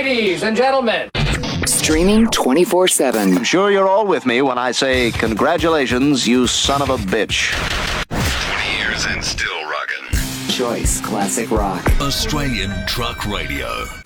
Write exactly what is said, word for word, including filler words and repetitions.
Ladies and gentlemen. Streaming twenty-four seven. I'm sure you're all with me when I say congratulations, you son of a bitch. twenty years and still rockin'. Choice Classic Rock. Australian Truck Radio.